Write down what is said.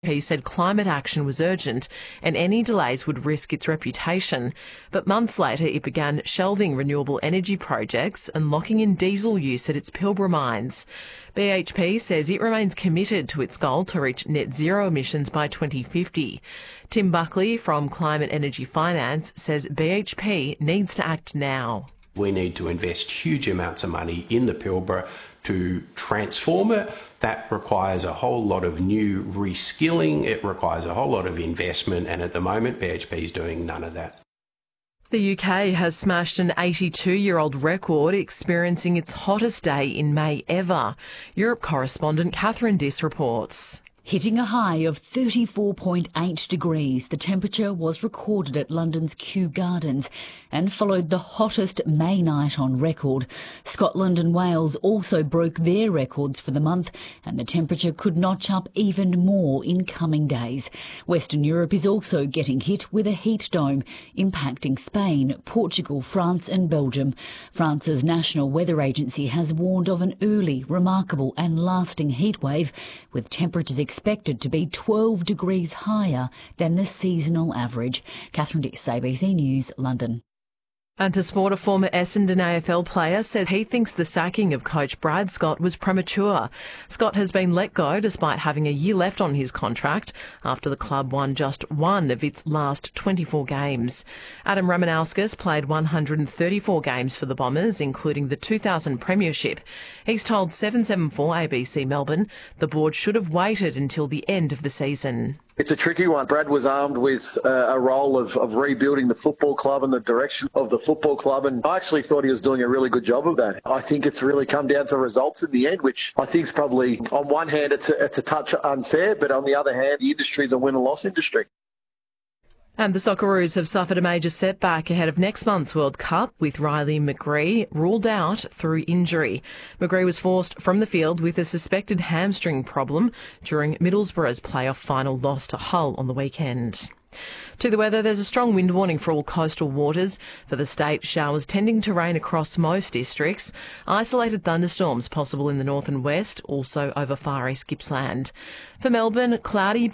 He said climate action was urgent and any delays would risk its reputation. But months later, it began shelving renewable energy projects and locking in diesel use at its Pilbara mines. BHP says it remains committed to its goal to reach net zero emissions by 2050. Tim Buckley from Climate Energy Finance says BHP needs to act now. We need to invest huge amounts of money in the Pilbara to transform it. That requires a whole lot of new reskilling. It requires a whole lot of investment. And at the moment, BHP is doing none of that. The UK has smashed an 82-year-old record, experiencing its hottest day in May ever. Europe correspondent Catherine Diss reports. Hitting a high of 34.8 degrees, the temperature was recorded at London's Kew Gardens and followed the hottest May night on record. Scotland and Wales also broke their records for the month, and the temperature could notch up even more in coming days. Western Europe is also getting hit with a heat dome, impacting Spain, Portugal, France and Belgium. France's National Weather Agency has warned of an early, remarkable and lasting heatwave, with temperatures expected to be 12 degrees higher than the seasonal average. Catherine Diss, ABC News, London. And to sport, a former Essendon AFL player says he thinks the sacking of coach Brad Scott was premature. Scott has been let go despite having a year left on his contract after the club won just one of its last 24 games. Adam Ramanauskas played 134 games for the Bombers, including the 2000 Premiership. He's told 774 ABC Melbourne the board should have waited until the end of the season. It's a tricky one. Brad was armed with a role of rebuilding the football club and the direction of the football club, and I actually thought he was doing a really good job of that. I think it's really come down to results in the end, which I think is probably, on one hand, it's a touch unfair, but on the other hand, the industry is a win-and-loss industry. And the Socceroos have suffered a major setback ahead of next month's World Cup, with Riley McGree ruled out through injury. McGree was forced from the field with a suspected hamstring problem during Middlesbrough's playoff final loss to Hull on the weekend. To the weather, there's a strong wind warning for all coastal waters. For the state, showers tending to rain across most districts. Isolated thunderstorms possible in the north and west, also over far east Gippsland. For Melbourne, cloudy,